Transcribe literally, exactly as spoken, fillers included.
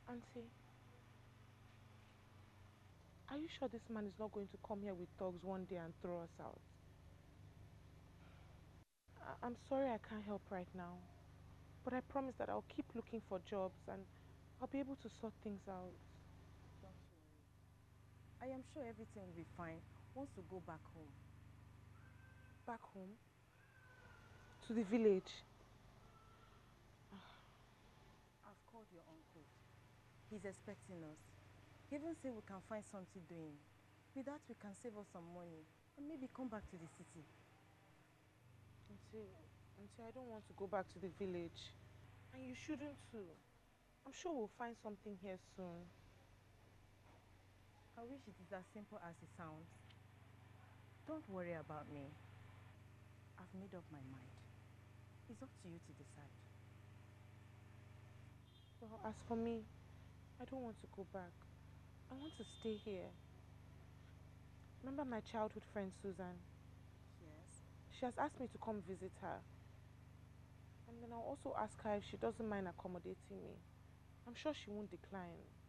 Auntie, are you sure this man is not going to come here with thugs one day and throw us out? I I'm sorry I can't help right now, but I promise that I'll keep looking for jobs and I'll be able to sort things out. Don't worry. I am sure everything will be fine once we go back home. Back home? To the village? I've called your uncle. He's expecting us. He even said we can find something doing. With that, we can save us some money and maybe come back to the city. Auntie, Auntie, I don't want to go back to the village. And you shouldn't too. I'm sure we'll find something here soon. I wish it is as simple as it sounds. Don't worry about me. I've made up my mind. It's up to you to decide. Well, as for me, I don't want to go back. I want to stay here. Remember my childhood friend Susan? Yes? She has asked me to come visit her. And then I'll also ask her if she doesn't mind accommodating me. I'm sure she won't decline.